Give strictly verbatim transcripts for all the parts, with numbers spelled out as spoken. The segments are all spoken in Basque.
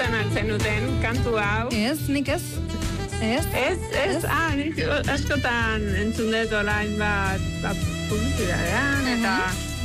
ezagutzen altzen duten kantu hau. Ez, nik ez. Ez? Ez, ez, ah, nik askotan entzun dut olain bat, bat publizitatean, eta...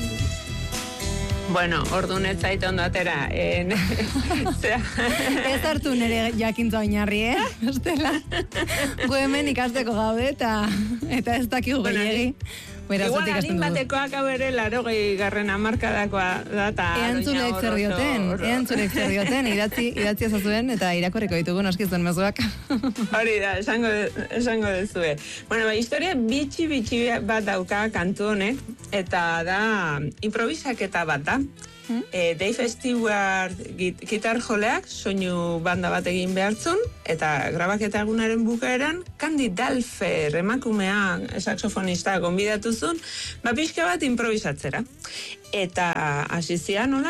Bueno, orduan ez zait ondo atera. En, ez hartu nire jakintza oinarri, eh? Estela. Gu hemen ikasteko gaude eta, eta ez dakigu bueno, gehiagi. Igual adin batekoak hau ere laro gehi garren amarkadakoa da. Eantzulek zerrioten, eantzulek zerrioten, idatzi, idatzi ezazuen eta irakorriko ditugu noskizuen mezuak. Hori da, esango, esango dezue. Bueno, ba, historia bitxi-bitxi bat dauka kantu honek, eta da improvisaketa bat da. Hmm? E, Dave Stewart git, gitar joleak soinu banda bat egin behartzun, eta grabaketa egunaren bukaeran Candy Dalfer emakumea saxofonista gonbidatuzun, ba pixka bat improvisatzera. Eta hasi zian nola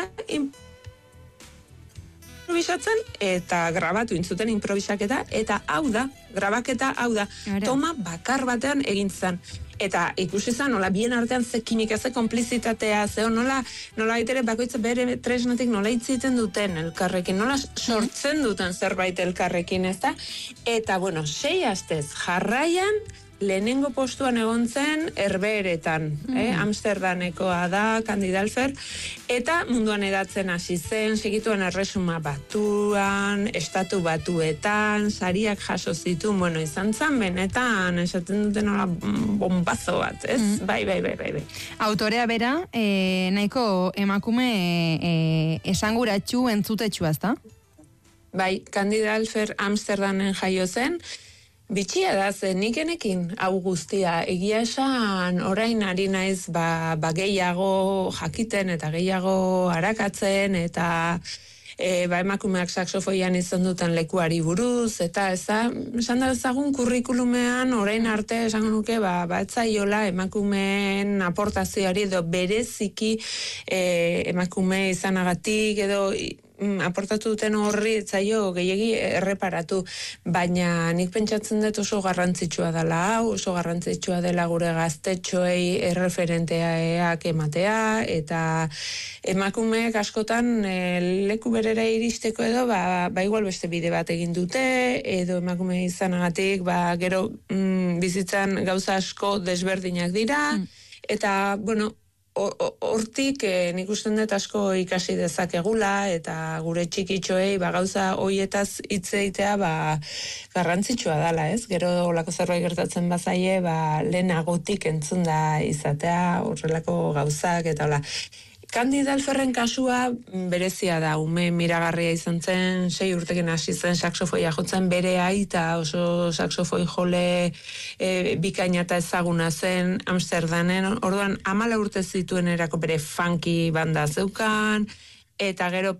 improvisatzen eta grabatu intzuten improvisaketa, eta hau da, grabaketa hau da, Ara. Toma bakar batean egin zen. Eta ikusi zen, nola, bien artean ze kimika, ze komplizitatea, ze nola, nola itere bakoitza bere tresnatik nola itziten duten elkarrekin, nola sortzen duten zerbait elkarrekin, ez da? Eta, bueno, sei astez jarraian, lehenengo postuan egon zen Herbeheretan, mm. eh? Amsterdamekoa da, Candy Dalfer, eta munduan edatzen hasi zen, segituen erresuma batuan, estatu batuetan, sariak jaso zituen, bueno, izan zen benetan, esaten duten nola bombazo bat, ez? Mm. Bai, bai, bai, bai, bai. Autorea bera, eh, nahiko emakume eh, esanguratsu entzutetxua, ezta? Bai, Candy Dalfer Amsterdamen jaio zen, bitxia da, ze nik enekin hau guztia, egia esan orain ari naiz ba, ba gehiago jakiten eta gehiago arakatzen eta e, ba emakumeak saxofoian izan duten lekuari buruz, eta eza, esan da ezagun kurrikulumean orain arte esango nuke ba, ba etzaiola emakumeen aportazioari edo bereziki e, emakume izanagatik edo aportatu duten horri etzaio gehiegi erreparatu, baina nik pentsatzen dut oso garrantzitsua dela hau, oso garrantzitsua dela gure gaztetxoei erreferenteak ematea, eta emakumeek askotan e, leku berera iristeko edo, ba, ba igual beste bide bat egin dute, edo emakume izanagatik, ba, gero mm, bizitzan gauza asko desberdinak dira, mm. eta, bueno, hortik eh, nik usten dut asko ikasi dezakegula, eta gure txikitxoei ba, gauza hoietaz hitz egitea ba, garrantzitsua dela, ez? Gero olako zerbait gertatzen bazaie, ba, lehenagotik entzun da izatea, horrelako gauzak, eta hola. Candy Dalferren kasua berezia da, ume miragarria izan zen, sei urtekin hasi zen saxofoia jotzen, bere aita oso saxofoi jole e, bikaina eta ezaguna zen Amsterdamen, orduan amala urte zituen erako bere funky banda zeukan, eta gero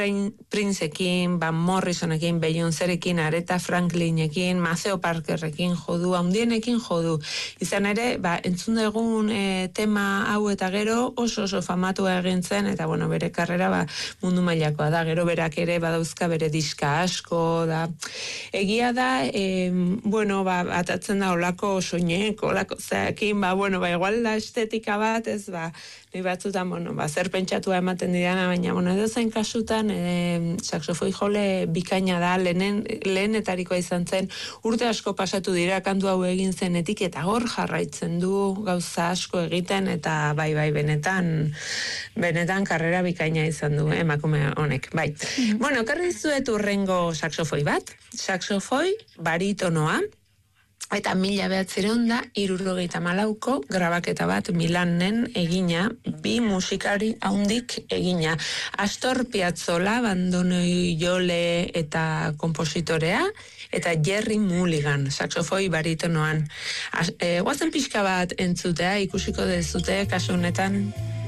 Princeekin, Van Morrisonekin, Beyoncérekin, Aretha Franklinekin, Maceo Parkerrekin jodu, handienekin jodu. Izan ere, ba, entzun dugun e, tema hau eta gero oso oso famatua egin zen, eta bueno, bere karrera ba, mundu mailakoa da, gero berak ere badauzka bere diska asko, da. Egia da, e, bueno, ba, atatzen da olako soinek, olako zeakin, ba, bueno, ba, igual da estetika bat, ez, ba, ni batzutan, bueno, ba, zer pentsatua ematen didana, baina, bueno, edo zen kasutan, e, saxofoi jole bikaina da, lehenen, lehenetarikoa izan zen, urte asko pasatu dira kantu hau egin zenetik, eta hor jarraitzen du gauza asko egiten, eta bai, bai, benetan, benetan karrera bikaina izan du, emakume honek, bai. Mm-hmm. Bueno, karri zuet urrengo saxofoi bat, saxofoi baritonoa, eta mila behatzireun da, hirurogeita hamalauko grabaketa bat Milanen egina, bi musikari haundik egina. Astor Piazzolla, bandonoi jole eta kompositorea, eta Jerry Mulligan, saxofoi baritonoan. E, guazen pixka bat entzutea, ikusiko dezute, kasu honetan,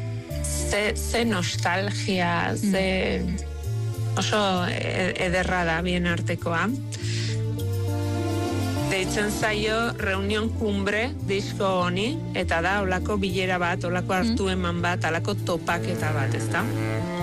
ze, ze nostalgia, ze oso ederra da bien artekoa. Deitzen zaio Reunion Cumbre disko honi, eta da olako bilera bat, olako hartu eman bat, olako topaketa bat, ezta?